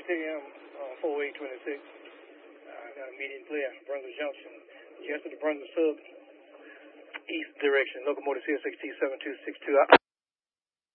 a.m. 4/8/26. Got a median play at Brunswick Junction. Just to the Brunswick Sub, east direction, locomotive CSXT 7262.